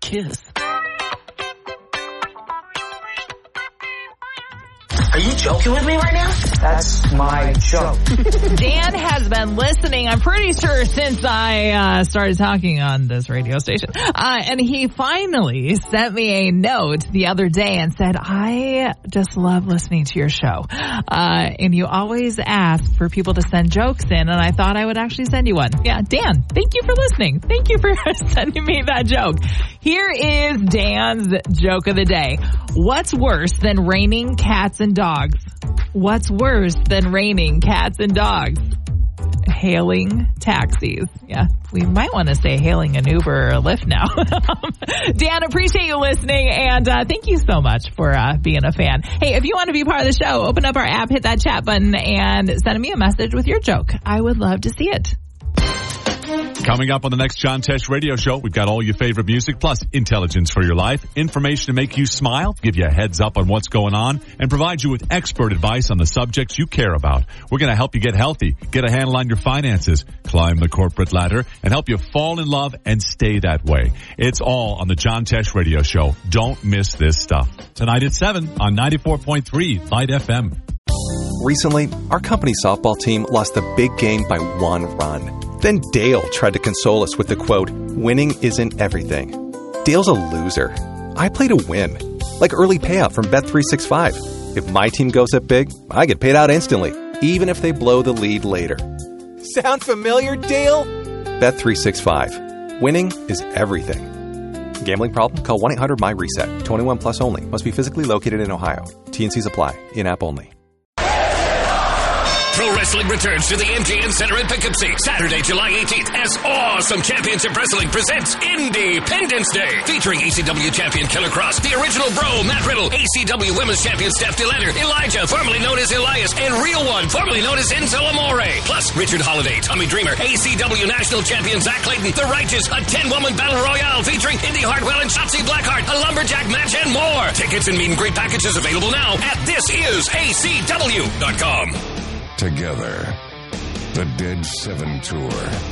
Kiss. Are you joking with me right now? That's my joke. Dan has been listening, I'm pretty sure, since I started talking on this radio station. And he finally sent me a note the other day and said, I just love listening to your show. And you always ask for people to send jokes in, and I thought I would actually send you one. Yeah, Dan, thank you for listening. Thank you for sending me that joke. Here is Dan's joke of the day. What's worse than raining cats and dogs? What's worse than raining cats and dogs? Hailing taxis. Yeah, we might want to say hailing an Uber or a Lyft now. Dan, appreciate you listening, and thank you so much for being a fan. Hey, if you want to be part of the show, open up our app, hit that chat button, and send me a message with your joke. I would love to see it. Coming up on the next John Tesh radio show, we've got all your favorite music, plus intelligence for your life, information to make you smile, give you a heads up on what's going on, and provide you with expert advice on the subjects you care about. We're going to help you get healthy, get a handle on your finances, climb the corporate ladder, and help you fall in love and stay that way. It's all on the John Tesh radio show. Don't miss this stuff. Tonight at 7 on 94.3 Light FM. Recently, our company softball team lost the big game by 1 run. Then Dale tried to console us with the quote, "Winning isn't everything." Dale's a loser. I play to win. Like early payout from Bet365. If my team goes up big, I get paid out instantly, even if they blow the lead later. Sound familiar, Dale? Bet365. Winning is everything. Gambling problem? Call 1-800-MY-RESET. 21 plus only. Must be physically located in Ohio. T&Cs apply. In-app only. Pro Wrestling returns to the MJN Center in Poughkeepsie, Saturday, July 18th, as Awesome Championship Wrestling presents Independence Day, featuring ECW champion Killer Cross, the original Bro, Matt Riddle, ECW Women's Champion Steph DeLander, Elijah, formerly known as Elias, and Real One, formerly known as Enzo Amore, plus Richard Holiday, Tommy Dreamer, ACW National Champion Zach Clayton, The Righteous, a 10-woman battle royale featuring Indy Hartwell and Shotzi Blackheart, a lumberjack match, and more. Tickets and meet and greet packages available now at thisisacw.com. Together, the Dead 7 Tour.